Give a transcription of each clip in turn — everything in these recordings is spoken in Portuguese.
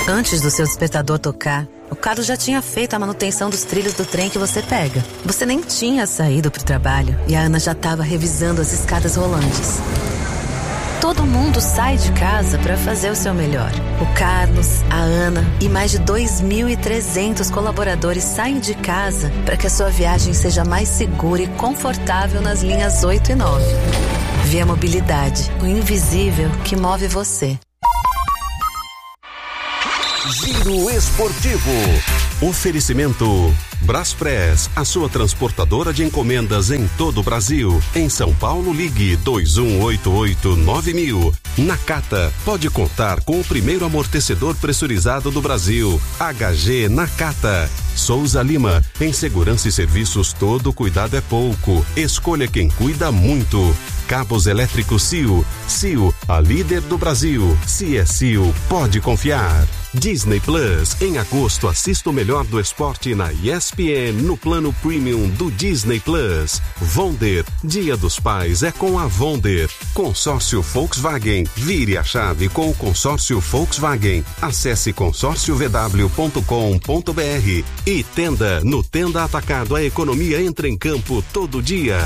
Antes do seu despertador tocar, o Carlos já tinha feito a manutenção dos trilhos do trem que você pega. Você nem tinha saído pro trabalho e a Ana já estava revisando as escadas rolantes. Todo mundo sai de casa para fazer o seu melhor. O Carlos, a Ana e mais de 2.300 colaboradores saem de casa para que a sua viagem seja mais segura e confortável nas linhas 8 e 9. Via Mobilidade, o invisível que move você. Giro Esportivo. Oferecimento Braspress, a sua transportadora de encomendas em todo o Brasil. Em São Paulo, ligue 2188-9000. Nakata, pode contar com o primeiro amortecedor pressurizado do Brasil. HG Nakata. Souza Lima, em segurança e serviços todo cuidado é pouco. Escolha quem cuida muito. Cabos elétricos Sil. Sil, a líder do Brasil. Se é Sil, pode confiar. Disney Plus, em agosto assista o melhor do esporte na ESPN no plano premium do Disney Plus. Wonder, Dia dos Pais é com a Wonder. Consórcio Volkswagen, vire a chave com o consórcio Volkswagen. Acesse consórciovw.com.br. E Tenda, no Tenda Atacado a economia entra em campo todo dia.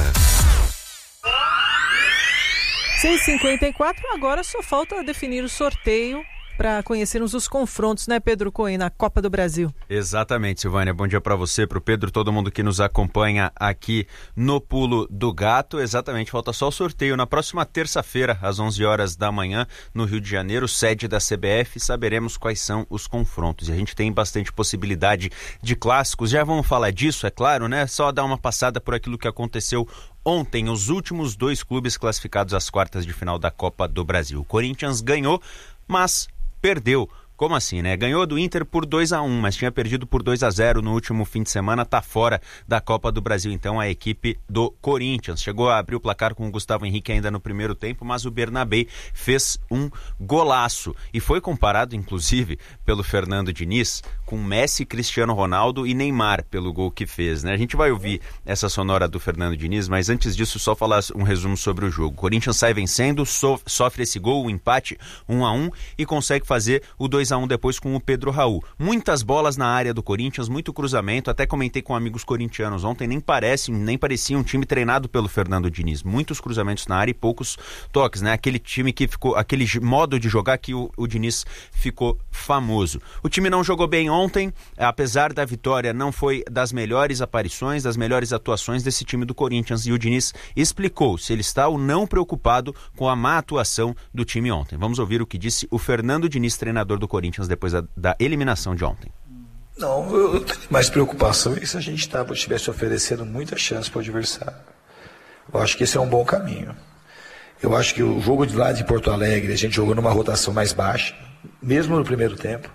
6h54, agora só falta definir o sorteio para conhecermos os confrontos, né, Pedro Cohen, na Copa do Brasil. Exatamente, Silvânia. Bom dia para você, para o Pedro, todo mundo que nos acompanha aqui no Pulo do Gato. Exatamente, falta só o sorteio. Na próxima terça-feira, às 11 horas da manhã, no Rio de Janeiro, sede da CBF, saberemos quais são os confrontos. E a gente tem bastante possibilidade de clássicos. Já vamos falar disso, é claro, né? Só dar uma passada por aquilo que aconteceu ontem, os últimos dois clubes classificados às quartas de final da Copa do Brasil. O Corinthians ganhou, mas perdeu. Como assim, né? Ganhou do Inter por 2-1, mas tinha perdido por 2-0 no último fim de semana, tá fora da Copa do Brasil, então, a equipe do Corinthians. Chegou a abrir o placar com o Gustavo Henrique ainda no primeiro tempo, mas o Bernabé fez um golaço. E foi comparado, inclusive, pelo Fernando Diniz, com Messi, Cristiano Ronaldo e Neymar, pelo gol que fez, né? A gente vai ouvir essa sonora do Fernando Diniz, mas antes disso, só falar um resumo sobre o jogo. O Corinthians sai vencendo, sofre esse gol, o empate 1-1 e consegue fazer o 2-1 depois com o Pedro Raul. Muitas bolas na área do Corinthians, muito cruzamento, até comentei com amigos corintianos ontem, nem parecia um time treinado pelo Fernando Diniz. Muitos cruzamentos na área e poucos toques, né? Aquele time que ficou, aquele modo de jogar que o Diniz ficou famoso. O time não jogou bem ontem, apesar da vitória, não foi das melhores aparições, das melhores atuações desse time do Corinthians, e o Diniz explicou se ele está ou não preocupado com a má atuação do time ontem. Vamos ouvir o que disse o Fernando Diniz, treinador do Corinthians, depois da eliminação de ontem. Não, eu tenho mais preocupação é se a gente estivesse oferecendo muita chance para o adversário. Eu acho que esse é um bom caminho. Eu acho que o jogo de lá de Porto Alegre, a gente jogou numa rotação mais baixa, mesmo no primeiro tempo.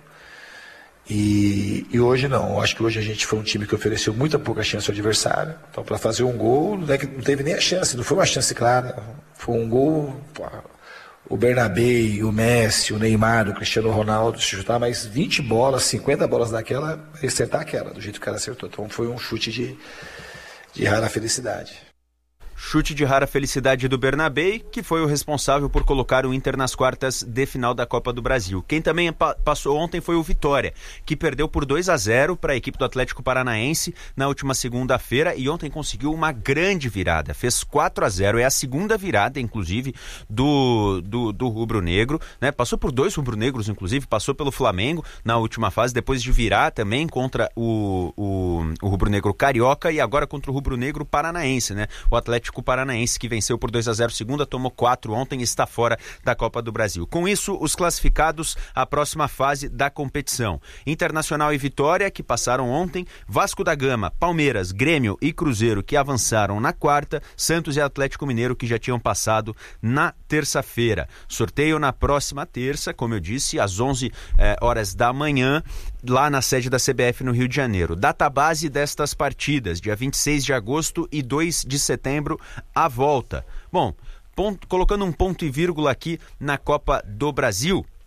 E hoje não. Eu acho que hoje a gente foi um time que ofereceu muita pouca chance ao adversário. Então, para fazer um gol, não teve nem a chance, não foi uma chance clara. Foi um gol. O Bernabé, o Messi, o Neymar, o Cristiano Ronaldo, se chutar mais 20 bolas, 50 bolas daquela, acertar aquela, do jeito que o cara acertou. Então foi um chute de rara felicidade. Chute de rara felicidade do Bernabé, que foi o responsável por colocar o Inter nas quartas de final da Copa do Brasil. Quem também passou ontem foi o Vitória, que perdeu por 2-0 para a equipe do Atlético Paranaense na última segunda-feira e ontem conseguiu uma grande virada. Fez 4-0, é a segunda virada, inclusive, do rubro-negro, né? Passou por dois rubro-negros, inclusive, passou pelo Flamengo na última fase, depois de virar também contra o rubro-negro carioca e agora contra o rubro-negro paranaense, né? O Atlético Paranaense, que venceu por 2-0 segunda, tomou 4 ontem e está fora da Copa do Brasil. Com isso, os classificados à próxima fase da competição: Internacional e Vitória, que passaram ontem, Vasco da Gama, Palmeiras, Grêmio e Cruzeiro, que avançaram na quarta, Santos e Atlético Mineiro, que já tinham passado na terça-feira. Sorteio na próxima terça, como eu disse, às 11 horas da manhã, lá na sede da CBF no Rio de Janeiro. Database destas partidas, dia 26 de agosto e 2 de setembro, a volta. Bom, colocando um ponto e vírgula aqui na Copa do Brasil,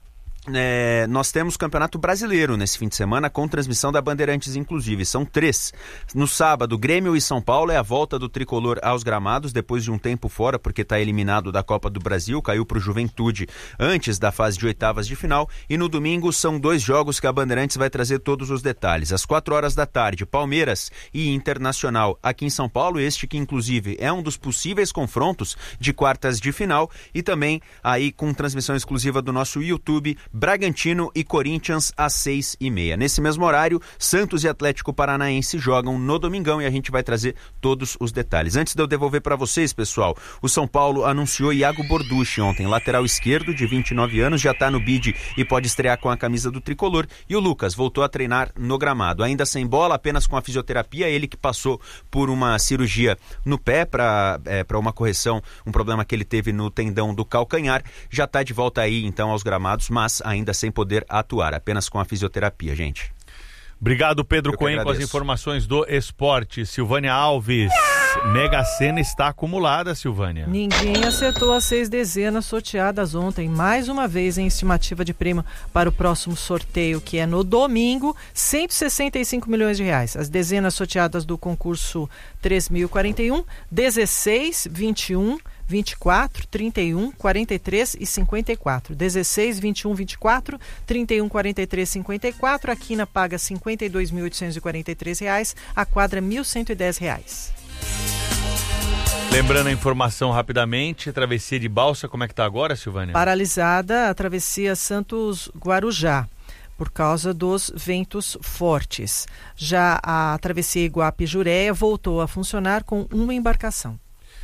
nós temos Campeonato Brasileiro nesse fim de semana, com transmissão da Bandeirantes, inclusive. São 3. No sábado, Grêmio e São Paulo, é a volta do tricolor aos gramados, depois de um tempo fora, porque está eliminado da Copa do Brasil, caiu para o Juventude antes da fase de oitavas de final. E no domingo, são 2 jogos que a Bandeirantes vai trazer todos os detalhes. Às 4h, Palmeiras e Internacional aqui em São Paulo, este que inclusive é um dos possíveis confrontos de quartas de final, e também aí com transmissão exclusiva do nosso YouTube, Bragantino e Corinthians às 6h30. Nesse mesmo horário, Santos e Atlético Paranaense jogam no domingão, e a gente vai trazer todos os detalhes. Antes de eu devolver para vocês, pessoal, o São Paulo anunciou Iago Borducci ontem, lateral esquerdo de 29 anos, já está no bid e pode estrear com a camisa do tricolor. E o Lucas voltou a treinar no gramado, ainda sem bola, apenas com a fisioterapia, ele que passou por uma cirurgia no pé para uma correção, um problema que ele teve no tendão do calcanhar, já está de volta aí então aos gramados, mas ainda sem poder atuar, apenas com a fisioterapia, gente. Obrigado, Pedro Cohen, com as informações do esporte. Silvânia Alves, Mega Sena está acumulada, Silvânia. Ninguém acertou as 6 dezenas sorteadas ontem, mais uma vez em estimativa de prêmio para o próximo sorteio, que é no domingo, 165 milhões de reais. As dezenas sorteadas do concurso 3.041, 16, 21, 24, 31, 43 e 54. 16, 21, 24, 31, 43, 54. A quina paga R$ 52.843, a quadra R$ 1.110. Lembrando a informação rapidamente, travessia de balsa, como é que está agora, Silvânia? Paralisada a travessia Santos-Guarujá, por causa dos ventos fortes. Já a travessia Iguape-Jureia voltou a funcionar com uma embarcação.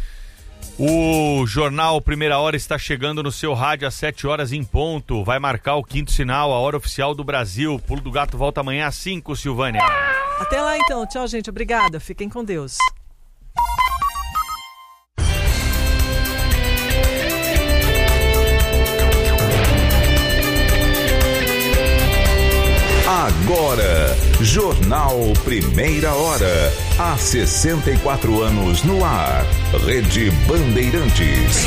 O jornal Primeira Hora está chegando no seu rádio às 7h em ponto. Vai marcar o 5º sinal, a hora oficial do Brasil. Pulo do Gato volta amanhã às 5, Silvânia. Até lá então. Tchau, gente. Obrigada. Fiquem com Deus. Agora, Jornal Primeira Hora. Há 64 anos no ar. Rede Bandeirantes.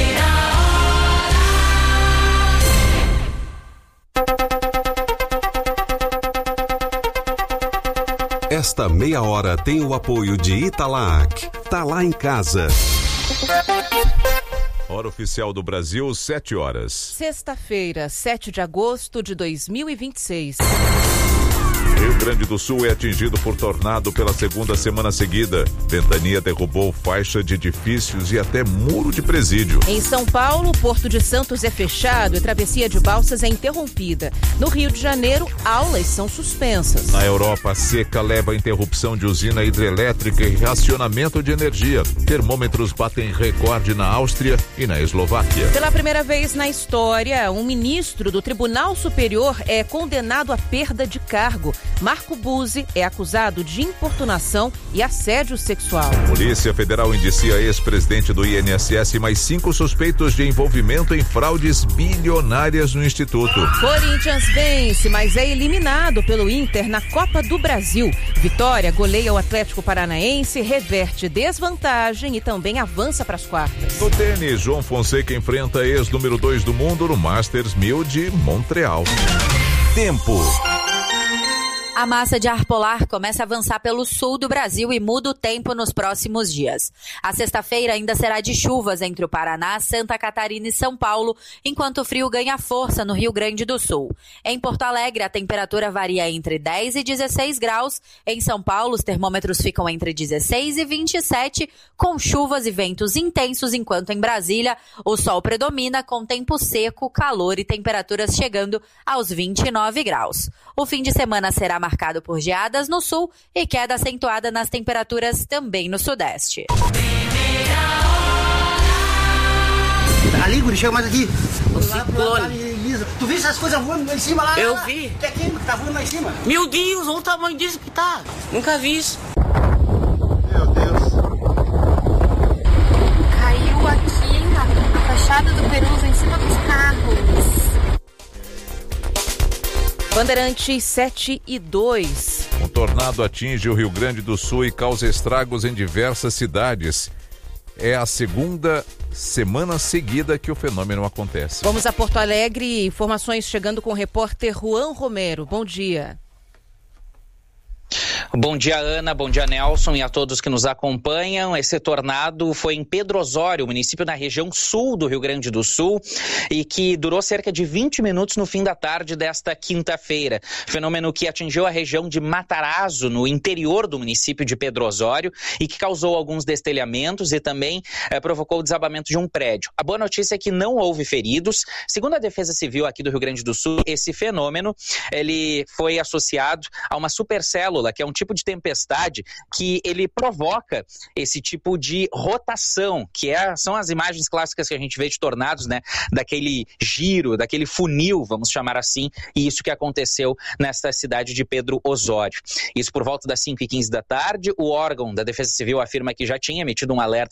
Esta meia hora tem o apoio de Italac. Tá lá em casa. Hora oficial do Brasil, 7h. Sexta-feira, 7 de agosto de 2026. Rio Grande do Sul é atingido por tornado pela segunda semana seguida. Ventania derrubou faixa de edifícios e até muro de presídio. Em São Paulo, Porto de Santos é fechado e travessia de balsas é interrompida. No Rio de Janeiro, aulas são suspensas. Na Europa, a seca leva a interrupção de usina hidrelétrica e racionamento de energia. Termômetros batem recorde na Áustria e na Eslováquia. Pela primeira vez na história, um ministro do Tribunal Superior é condenado à perda de cargo. Marco Buzzi é acusado de importunação e assédio sexual. Polícia Federal indicia ex-presidente do INSS e mais 5 suspeitos de envolvimento em fraudes bilionárias no Instituto. Corinthians vence, mas é eliminado pelo Inter na Copa do Brasil. Vitória goleia o Atlético Paranaense, reverte desvantagem e também avança para as quartas. No tênis, João Fonseca enfrenta ex-número 2 do mundo no Masters 1000 de Montreal. Tempo. A massa de ar polar começa a avançar pelo sul do Brasil e muda o tempo nos próximos dias. A sexta-feira ainda será de chuvas entre o Paraná, Santa Catarina e São Paulo, enquanto o frio ganha força no Rio Grande do Sul. Em Porto Alegre, a temperatura varia entre 10 e 16 graus. Em São Paulo, os termômetros ficam entre 16 e 27, com chuvas e ventos intensos, enquanto em Brasília, o sol predomina com tempo seco, calor e temperaturas chegando aos 29 graus. O fim de semana será marcado por geadas no sul e queda acentuada nas temperaturas também no sudeste. Ali, guri, chega mais aqui. O ciclone. Tu viu essas coisas voando lá em cima lá? Eu vi. É quem que tá voando lá em cima? Meu Deus, olha o tamanho disso que tá. Nunca vi isso. Meu Deus. Caiu aqui na fachada do Perusa, em cima dos carros. Bandeirantes 7:02. Um tornado atinge o Rio Grande do Sul e causa estragos em diversas cidades. É a segunda semana seguida que o fenômeno acontece. Vamos a Porto Alegre, informações chegando com o repórter Juan Romero. Bom dia. Bom dia, Ana, bom dia, Nelson, e a todos que nos acompanham. Esse tornado foi em Pedro Osório, município na região sul do Rio Grande do Sul, e que durou cerca de 20 minutos no fim da tarde desta quinta-feira. Fenômeno que atingiu a região de Matarazzo, no interior do município de Pedro Osório, e que causou alguns destelhamentos e também provocou o desabamento de um prédio. A boa notícia é que não houve feridos. Segundo a Defesa Civil aqui do Rio Grande do Sul, esse fenômeno ele foi associado a uma supercélula, que é um tipo de tempestade que ele provoca esse tipo de rotação, que são as imagens clássicas que a gente vê de tornados, né? Daquele giro, daquele funil, vamos chamar assim, e isso que aconteceu nesta cidade de Pedro Osório. Isso por volta das 5h15 da tarde. O órgão da Defesa Civil afirma que já tinha emitido um alerta